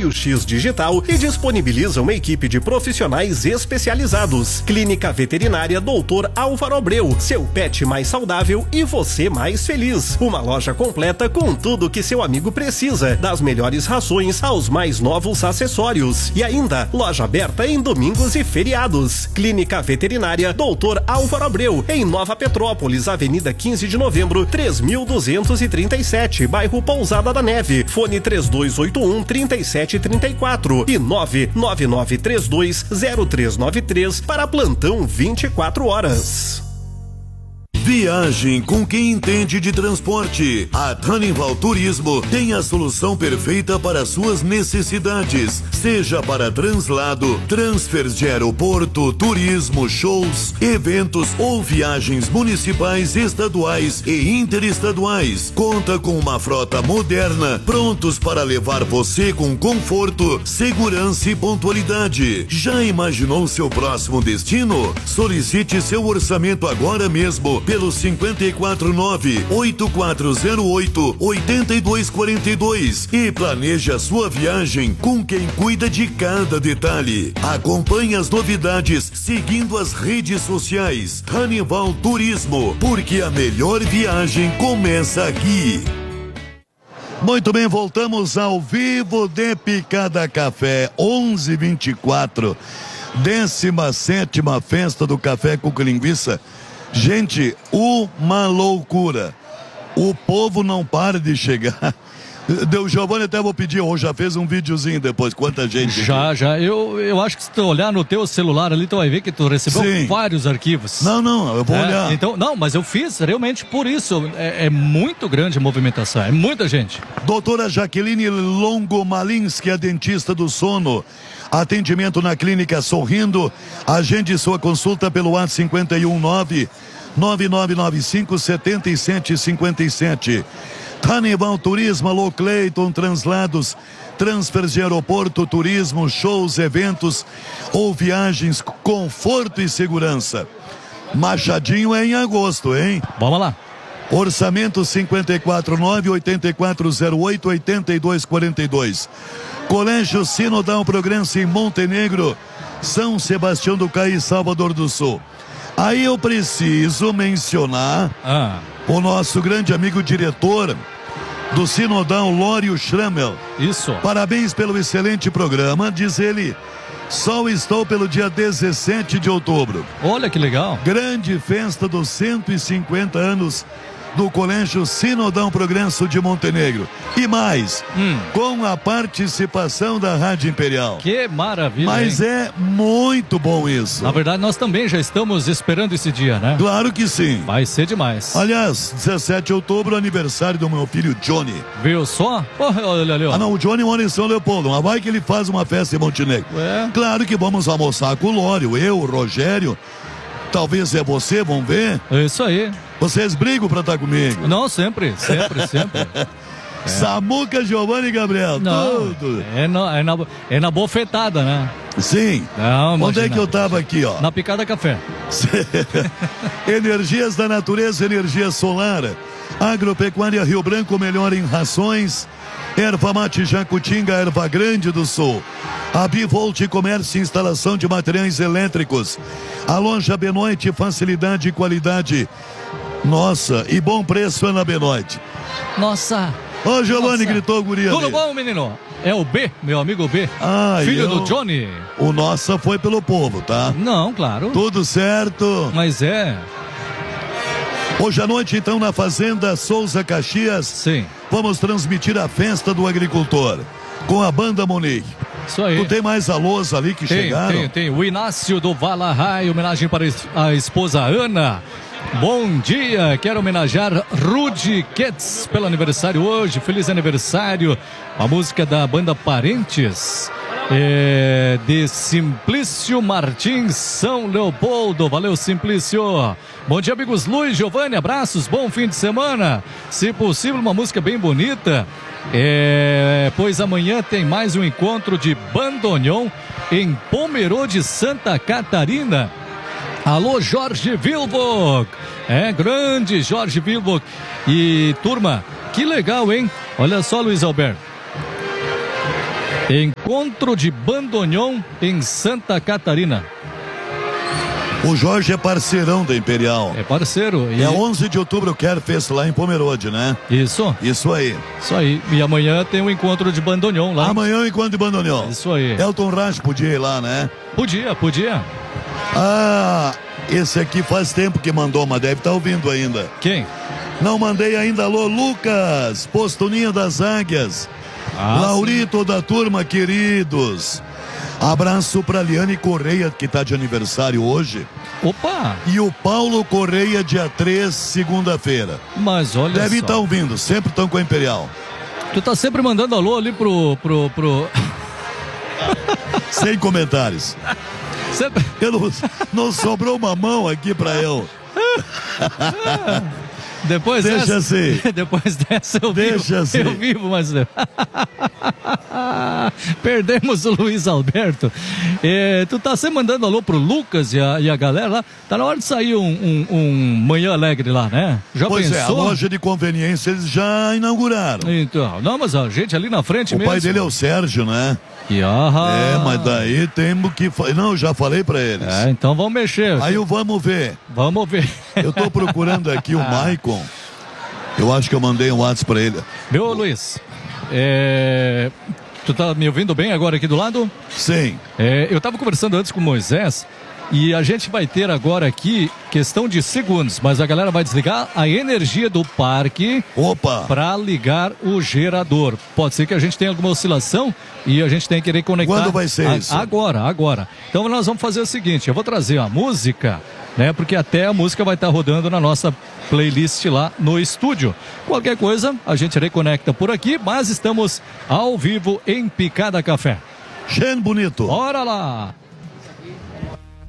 raio-x digital e disponibiliza uma equipe de profissionais especializados. Clínica Veterinária Dr. Álvaro Abreu, seu pet mais saudável e você mais feliz. Uma loja completa com tudo que seu amigo precisa, das melhores rações aos mais novos acessórios. E ainda, loja aberta em domingos e feriados. Clínica Veterinária Dr. Álvaro Abreu, em Nova Petrópolis, Avenida 15 de Novembro, 3237, bairro Pousada da Neve. Fone 3281-3734 e 999320393 para plantão 24 horas. Viagem com quem entende de transporte. A Hanival Turismo tem a solução perfeita para suas necessidades, seja para translado, transfers de aeroporto, turismo, shows, eventos ou viagens municipais, estaduais e interestaduais. Conta com uma frota moderna, prontos para levar você com conforto, segurança e pontualidade. Já imaginou seu próximo destino? Solicite seu orçamento agora mesmo pelo 549-8408-8242 e planeje a sua viagem com quem cuida de cada detalhe. Acompanhe as novidades seguindo as redes sociais. Hanival Turismo, porque a melhor viagem começa aqui. Muito bem, voltamos ao vivo de Picada Café, 11h24, 17ª festa do Café com Linguiça. Gente, uma loucura. O povo não para de chegar. Deu, Giovanni, até vou pedir, ou já fez um videozinho depois, quanta gente. Já. Eu acho que se tu olhar no teu celular ali, tu vai ver que tu recebeu vários arquivos. Não, eu vou olhar. Então, não, mas eu fiz realmente por isso. É muito grande a movimentação, é muita gente. Doutora Jaqueline Longomalinski, a dentista do sono. Atendimento na Clínica Sorrindo. Agende sua consulta pelo WhatsApp 519-9995-7757. Hanival Turismo, Alô Cleiton, translados, transfers de aeroporto, turismo, shows, eventos ou viagens, conforto e segurança. Machadinho é em agosto, hein? Vamos lá. Orçamento 549-8408-8242. Colégio Sinodal Progresso em Montenegro, São Sebastião do Caí, Salvador do Sul. Aí eu preciso mencionar o nosso grande amigo diretor do Sinodal, Lório Schrammel. Isso. Parabéns pelo excelente programa, diz ele. Só estou pelo dia 17 de outubro. Olha que legal. Grande festa dos 150 anos do Colégio Sinodal Progresso de Montenegro. E mais, com a participação da Rádio Imperial. Que maravilha. Mas é muito bom isso. Na verdade, nós também já estamos esperando esse dia, né? Claro que sim. Vai ser demais. Aliás, 17 de outubro, aniversário do meu filho Johnny. Viu só? Olha ali, ó. Ah, não, o Johnny mora em São Leopoldo, mas vai que ele faz uma festa em Montenegro. Claro que vamos almoçar com o Lório, eu, o Rogério. Talvez é você, vamos ver? É isso aí. Vocês brigam pra estar comigo? Não, sempre. Samuca, Giovanni e Gabriel, não, tudo. É na bofetada, né? Sim. Não, onde é que eu tava aqui, ó? Na Picada Café. Energias da natureza, energia solar. Agropecuária Rio Branco, melhor em rações. Erva Mate Jacutinga, Erva Grande do Sul. A Bivolt Comércio e Instalação de Materiais Elétricos. A loja Benoit, facilidade e qualidade. Nossa, e bom preço é na Benoit. Nossa. Ô, Giovanni, gritou o guri ali. Tudo bom, menino? É o B, meu amigo B. Filho do Johnny. O nossa foi pelo povo, tá? Não, claro. Tudo certo. Mas é. Hoje à noite, então, na Fazenda Souza Caxias. Sim. Vamos transmitir a festa do agricultor com a Banda Monique. Isso aí. Tu tem mais alôs ali que chegaram? Tem. O Inácio do Valahai, homenagem para a esposa Ana. Bom dia, quero homenagear Rudy Ketz pelo aniversário hoje. Feliz aniversário. A música da banda Parentes. De Simplício Martins, São Leopoldo. Valeu, Simplício. Bom dia, amigos Luiz, Giovanni, abraços, bom fim de semana. Se possível, uma música bem bonita. Pois amanhã tem mais um encontro de bandoneon em Pomerode, Santa Catarina. Alô, Jorge Vilvoc. Grande Jorge Vilvoc. E turma, que legal, hein? Olha só, Luiz Alberto. Encontro de bandoneon em Santa Catarina. O Jorge é parceirão da Imperial. É parceiro. É 11 de outubro, o Kerfest lá em Pomerode, né? Isso. Isso aí. Isso aí. E amanhã tem um encontro de bandoneon lá. Amanhã o encontro de bandoneon. Isso aí. Elton Raj podia ir lá, né? Podia. Ah, esse aqui faz tempo que mandou, mas deve estar ouvindo ainda. Quem? Não mandei ainda. Alô, Lucas, Postoninho das Águias. Laurito da turma, queridos. Abraço pra Liane Correia, que tá de aniversário hoje. Opa! E o Paulo Correia, dia 3, segunda-feira. Mas olha Deve só. estar ouvindo, sempre estão com a Imperial. Tu tá sempre mandando alô ali pro... Sem comentários. Sempre... Não sobrou uma mão aqui pra eu. Depois deixa dessa, assim. Depois dessa eu deixa vivo. Assim. Eu vivo, mas perdemos o Luiz Alberto. Tu tá sempre mandando alô pro Lucas e a galera lá. Tá na hora de sair um Manhã Alegre lá, né? Já pois pensou? É, a loja de conveniência eles já inauguraram. Então, não, mas a gente ali na frente mesmo. O pai dele é o Sérgio, né? É, mas daí temos que... Não, já falei pra eles. Então vamos mexer. Aí vamos ver. Vamos ver. Eu tô procurando aqui o Maicon. Eu acho que eu mandei um WhatsApp pra ele. Meu Luiz, tu tá me ouvindo bem agora aqui do lado? Sim. Eu tava conversando antes com o Moisés e a gente vai ter agora aqui questão de segundos, mas a galera vai desligar a energia do parque para ligar o gerador. Pode ser que a gente tenha alguma oscilação e a gente tenha que querer conectar. Quando vai ser isso? Agora. Então nós vamos fazer o seguinte, eu vou trazer a música, né? Porque até a música vai estar rodando na nossa playlist lá no estúdio. Qualquer coisa, a gente reconecta por aqui, mas estamos ao vivo em Picada Café. Gente bonito. Bora lá!